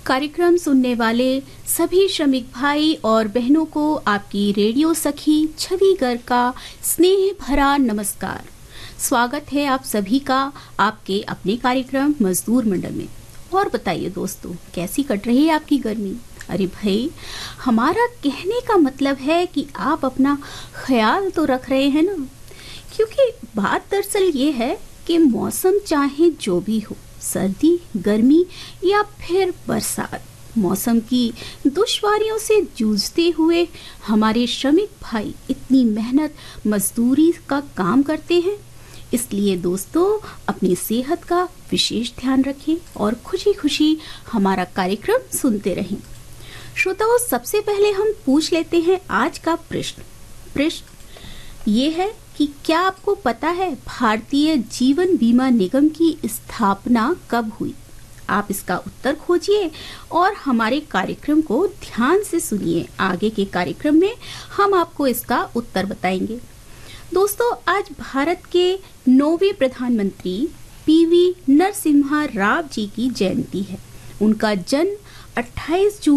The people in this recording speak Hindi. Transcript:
कार्यक्रम सुनने वाले सभी श्रमिक भाई और बहनों को आपकी रेडियो सखी छवि गर्ग का स्नेह भरा नमस्कार। स्वागत है आप सभी का आपके अपने कार्यक्रम मजदूर मंडल में। और बताइए दोस्तों, कैसी कट रही है आपकी गर्मी? अरे भाई, हमारा कहने का मतलब है कि आप अपना ख्याल तो रख रहे हैं ना, क्योंकि बात दरअसल ये है कि मौसम चाहे जो भी हो, सर्दी, गर्मी या फिर बरसात, मौसम की दुश्वारियों से जूझते हुए हमारे श्रमिक भाई इतनी मेहनत मजदूरी का काम करते हैं। इसलिए दोस्तों, अपनी सेहत का विशेष ध्यान रखें और खुशी खुशी हमारा कार्यक्रम सुनते रहें। श्रोताओं, सबसे पहले हम पूछ लेते हैं आज का प्रश्न ये है कि क्या आपको पता है भारतीय जीवन बीमा निगम की स्थापना कब हुई? आप इसका उत्तर खोजिए और हमारे कार्यक्रम को ध्यान से सुनिए। आगे के कार्यक्रम में हम आपको इसका उत्तर बताएंगे। दोस्तों, आज भारत के 9वें प्रधानमंत्री पीवी नरसिम्हा राव जी की जयंती है। उनका जन्म 28 जून